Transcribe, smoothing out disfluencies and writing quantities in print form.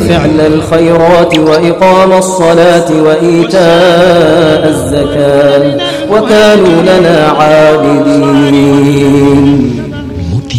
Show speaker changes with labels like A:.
A: فعل الخيرات وإقام الصلاة وإيتاء الزكاة وكانوا لنا عابدين.